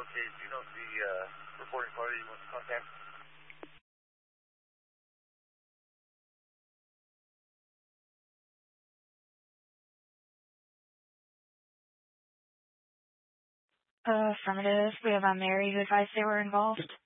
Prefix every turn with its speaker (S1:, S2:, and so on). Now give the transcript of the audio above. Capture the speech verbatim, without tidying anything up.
S1: locate, do you know the uh, reporting party you want to contact?
S2: Uh, affirmative. We have a Mary who advised they were involved.